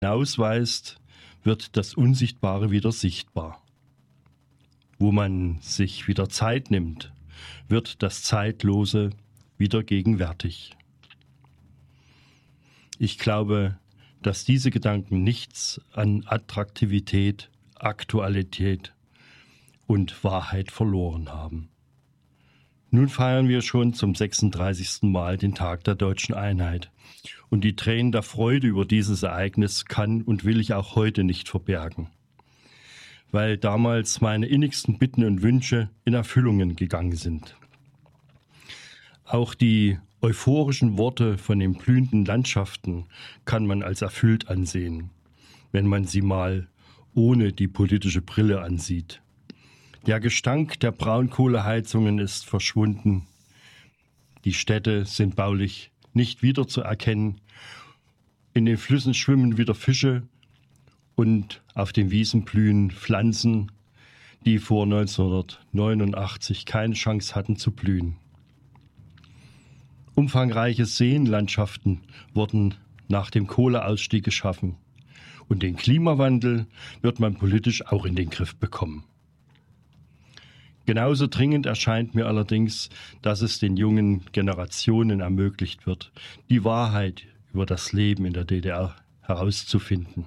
hinausweist, wird das Unsichtbare wieder sichtbar. Wo man sich wieder Zeit nimmt, wird das Zeitlose wieder gegenwärtig. Ich glaube, dass diese Gedanken nichts an Attraktivität, Aktualität und Wahrheit verloren haben. Nun feiern wir schon zum 36. Mal den Tag der deutschen Einheit. Und die Tränen der Freude über dieses Ereignis kann und will ich auch heute nicht verbergen, weil damals meine innigsten Bitten und Wünsche in Erfüllungen gegangen sind. Auch die euphorischen Worte von den blühenden Landschaften kann man als erfüllt ansehen, wenn man sie mal ohne die politische Brille ansieht. Der Gestank der Braunkohleheizungen ist verschwunden. Die Städte sind baulich nicht wiederzuerkennen. In den Flüssen schwimmen wieder Fische und auf den Wiesen blühen Pflanzen, die vor 1989 keine Chance hatten zu blühen. Umfangreiche Seenlandschaften wurden nach dem Kohleausstieg geschaffen. Und den Klimawandel wird man politisch auch in den Griff bekommen. Genauso dringend erscheint mir allerdings, dass es den jungen Generationen ermöglicht wird, die Wahrheit über das Leben in der DDR herauszufinden.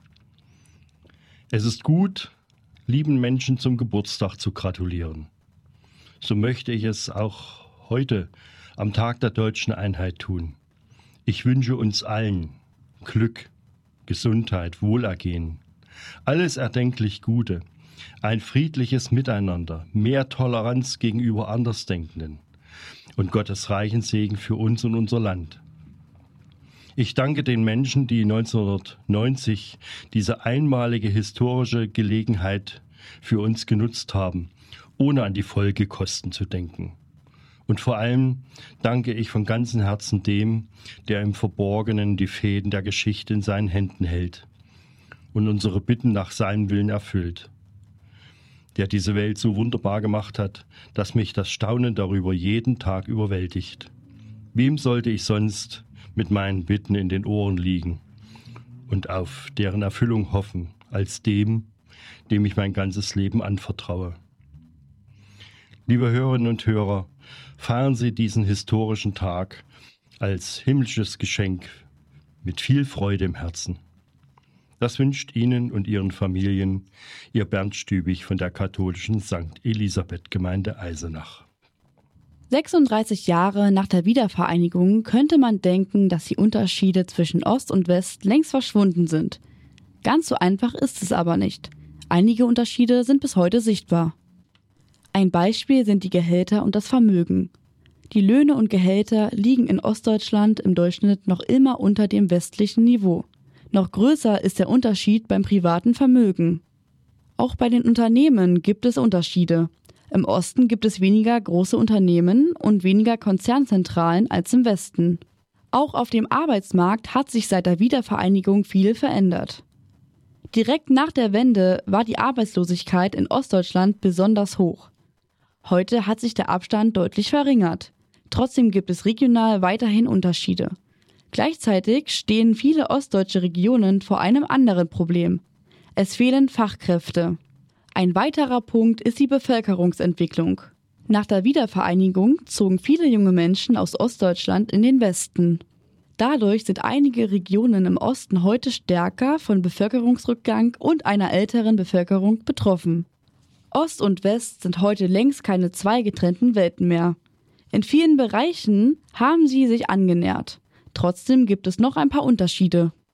Es ist gut, lieben Menschen zum Geburtstag zu gratulieren. So möchte ich es auch heute am Tag der deutschen Einheit tun. Ich wünsche uns allen Glück, Gesundheit, Wohlergehen, alles erdenklich Gute, ein friedliches Miteinander, mehr Toleranz gegenüber Andersdenkenden und Gottes reichen Segen für uns und unser Land. Ich danke den Menschen, die 1990 diese einmalige historische Gelegenheit für uns genutzt haben, ohne an die Folgekosten zu denken. Und vor allem danke ich von ganzem Herzen dem, der im Verborgenen die Fäden der Geschichte in seinen Händen hält und unsere Bitten nach seinem Willen erfüllt. Der diese Welt so wunderbar gemacht hat, dass mich das Staunen darüber jeden Tag überwältigt. Wem sollte ich sonst mit meinen Bitten in den Ohren liegen und auf deren Erfüllung hoffen, als dem ich mein ganzes Leben anvertraue? Liebe Hörerinnen und Hörer, feiern Sie diesen historischen Tag als himmlisches Geschenk mit viel Freude im Herzen. Das wünscht Ihnen und Ihren Familien Ihr Bernd Stübig von der katholischen St. Elisabeth-Gemeinde Eisenach. 36 Jahre nach der Wiedervereinigung könnte man denken, dass die Unterschiede zwischen Ost und West längst verschwunden sind. Ganz so einfach ist es aber nicht. Einige Unterschiede sind bis heute sichtbar. Ein Beispiel sind die Gehälter und das Vermögen. Die Löhne und Gehälter liegen in Ostdeutschland im Durchschnitt noch immer unter dem westlichen Niveau. Noch größer ist der Unterschied beim privaten Vermögen. Auch bei den Unternehmen gibt es Unterschiede. Im Osten gibt es weniger große Unternehmen und weniger Konzernzentralen als im Westen. Auch auf dem Arbeitsmarkt hat sich seit der Wiedervereinigung viel verändert. Direkt nach der Wende war die Arbeitslosigkeit in Ostdeutschland besonders hoch. Heute hat sich der Abstand deutlich verringert. Trotzdem gibt es regional weiterhin Unterschiede. Gleichzeitig stehen viele ostdeutsche Regionen vor einem anderen Problem. Es fehlen Fachkräfte. Ein weiterer Punkt ist die Bevölkerungsentwicklung. Nach der Wiedervereinigung zogen viele junge Menschen aus Ostdeutschland in den Westen. Dadurch sind einige Regionen im Osten heute stärker von Bevölkerungsrückgang und einer älteren Bevölkerung betroffen. Ost und West sind heute längst keine zwei getrennten Welten mehr. In vielen Bereichen haben sie sich angenähert. Trotzdem gibt es noch ein paar Unterschiede.